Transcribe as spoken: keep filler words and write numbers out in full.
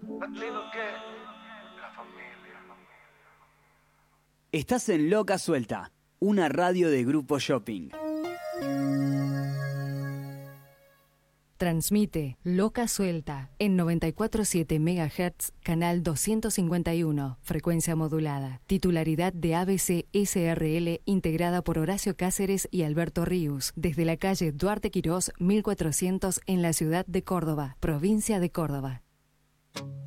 Estás en Loca Suelta, una radio de Grupo Shopping. Transmite Loca Suelta en noventa y cuatro punto siete megahertz, canal doscientos cincuenta y uno, frecuencia modulada. Titularidad de A B C S R L, integrada por Horacio Cáceres y Alberto Ríos, desde la calle Duarte Quirós, mil cuatrocientos, en la ciudad de Córdoba, provincia de Córdoba.